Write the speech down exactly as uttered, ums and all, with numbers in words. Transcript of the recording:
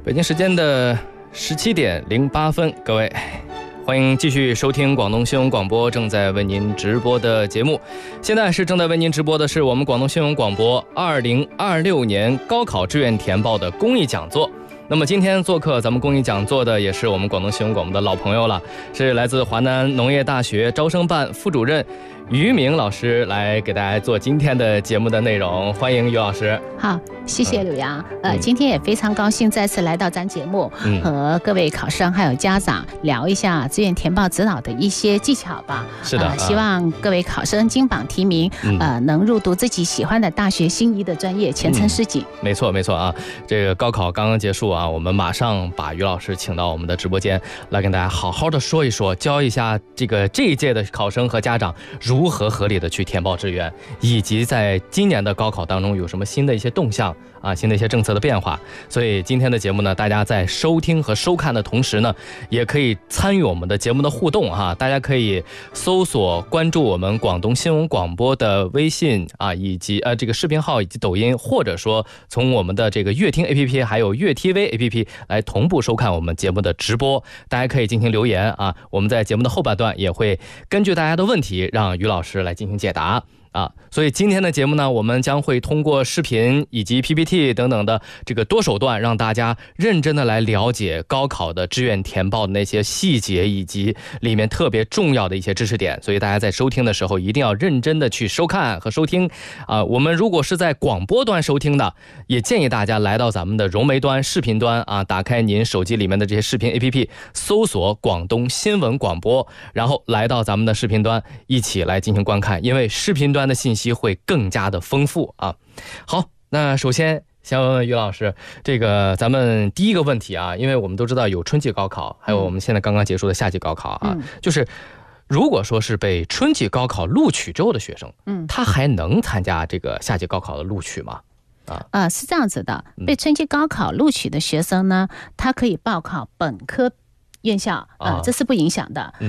北京时间的十七点零八分，各位欢迎继续收听广东新闻广播正在为您直播的节目。现在是正在为您直播的是我们广东新闻广播二零二六年高考志愿填报的公益讲座。那么今天做客咱们公益讲座的也是我们广东新闻广播的老朋友了，是来自华南农业大学招生办副主任于明老师来给大家做今天的节目的内容。欢迎于老师。 好，谢谢柳阳、嗯、呃，今天也非常高兴再次来到咱节目、嗯、和各位考生还有家长聊一下志愿填报指导的一些技巧吧。 是的、呃、 希望各位考生金榜题名、嗯、呃，能入读自己喜欢的大学心仪的专业，前程似锦、嗯、 没错没错啊，这个高考刚刚结束啊，我们马上把于老师请到我们的直播间来跟大家好好的说一说，教一下这个这一届的考生和家长如何合理的去填报志愿，以及在今年的高考当中有什么新的一些动向啊，新的一些政策的变化。所以今天的节目呢，大家在收听和收看的同时呢，也可以参与我们的节目的互动哈、啊。大家可以搜索关注我们广东新闻广播的微信啊，以及呃这个视频号以及抖音，或者说从我们的这个乐听 A P P 还有乐 T V A P P 来同步收看我们节目的直播。大家可以进行留言啊，我们在节目的后半段也会根据大家的问题让于老师来进行解答啊，所以今天的节目呢，我们将会通过视频以及 P P T 等等的这个多手段，让大家认真的来了解高考的志愿填报的那些细节，以及里面特别重要的一些知识点。所以大家在收听的时候一定要认真的去收看和收听啊。我们如果是在广播端收听的，也建议大家来到咱们的融媒端视频端啊，打开您手机里面的这些视频 A P P， 搜索广东新闻广播，然后来到咱们的视频端一起来进行观看，因为视频端的信息会更加的丰富啊。好，那首先先问问于老师，这个咱们第一个问题啊，因为我们都知道有春季高考，还有我们现在刚刚结束的夏季高考啊，嗯、就是如果说是被春季高考录取之后的学生，嗯，他还能参加这个夏季高考的录取吗？ 啊，呃，是这样子的，被春季高考录取的学生呢，他可以报考本科院校啊、呃，这是不影响的。